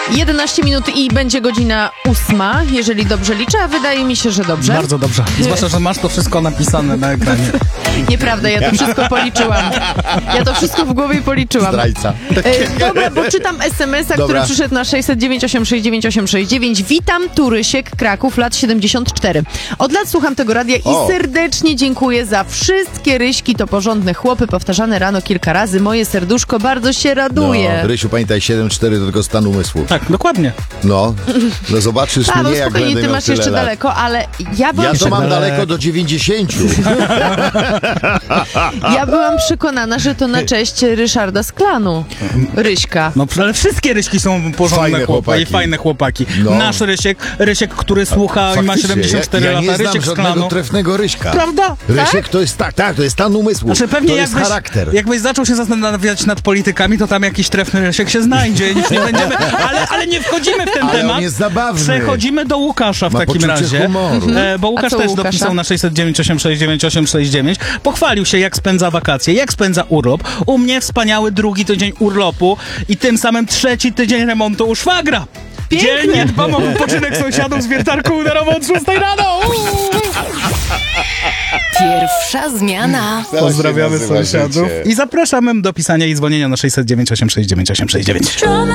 11 minut i będzie godzina 8, jeżeli dobrze liczę, a wydaje mi się, że dobrze. Bardzo dobrze. Zwłaszcza, że masz to wszystko napisane na ekranie. Nieprawda, ja to wszystko policzyłam. Ja to wszystko w głowie policzyłam. Zdrajca. Dobra, bo czytam SMS-a, który przyszedł na 609869869. Witam, Turysiek, Kraków, lat 74. Od lat słucham tego radia i serdecznie dziękuję za wszystkie ryśki. To porządne chłopy, powtarzane rano kilka razy. Moje serduszko bardzo się raduje. No, Rysiu, pamiętaj, 7-4 to tylko stan umysłu. Tak, dokładnie. No zobaczysz mnie, jak spokojnie, będę ty miał masz tyle jeszcze lat. daleko, ale ja byłam Ja to mam daleko do 90. Ja byłam przekonana, że to na cześć Ryszarda z klanu. Ryśka. No, ale wszystkie Ryśki są porządne Fajne chłopaki. chłopaki. Fajne chłopaki. No. Nasz Rysiek, który słucha i ma Faktycznie, 74 ja nie lata. znam Rysiek z żadnego klanu. trefnego Ryśka. Prawda? Rysiek to jest to jest stan umysłu. Znaczy pewnie to jest charakter. jakbyś zaczął się zastanawiać nad politykami, to tam jakiś trefny Rysiek się znajdzie. Nic nie będziemy, ale nie wchodzimy w ten Ale temat. on jest zabawny. Przechodzimy do Łukasza w Ma takim poczucie razie. humoru. Bo Łukasz co też Łukasza? dopisał na 609869869. Pochwalił się, jak spędza wakacje, jak spędza urlop. U mnie wspaniały drugi tydzień urlopu i tym samym trzeci tydzień remontu u szwagra. Pięknie. Dzielnie dbam o wypoczynek sąsiadów z wiertarką na remont 6 rano. Pierwsza zmiana. Pozdrawiamy sąsiadów i zapraszamy do pisania i dzwonienia na 609869869.